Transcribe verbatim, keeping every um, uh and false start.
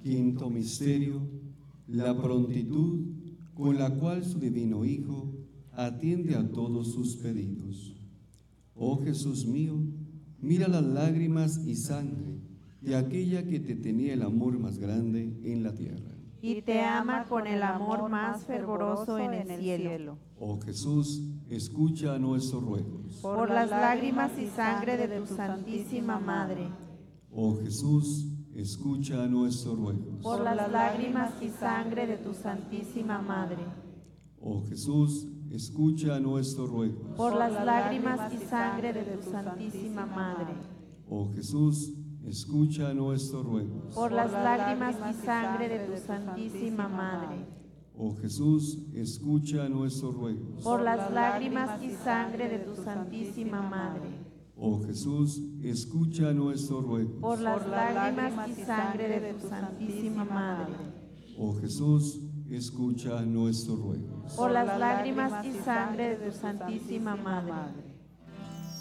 Quinto misterio, la prontitud con la cual su divino Hijo atiende a todos sus pedidos. Oh Jesús mío, mira las lágrimas y sangre de aquella que te tenía el amor más grande en la tierra. Y te ama con el amor más fervoroso en el cielo. Oh Jesús, escucha nuestros ruegos. Por las lágrimas y sangre de tu Santísima Madre. Oh Jesús, escucha nuestros ruegos. Por las lágrimas y sangre de tu Santísima Madre. Oh Jesús, escucha nuestros ruegos. Por las lágrimas y sangre de tu Santísima Madre. Oh Jesús, escucha nuestros ruegos. Por las lágrimas y sangre de tu Santísima Madre. Oh Jesús, escucha nuestros ruegos. Por las lágrimas y sangre de tu Santísima Madre. Oh Jesús, escucha nuestros ruegos. Por las lágrimas y sangre de tu Santísima Madre. Oh Jesús, escucha nuestros ruegos. Por las lágrimas y sangre de tu Santísima Madre.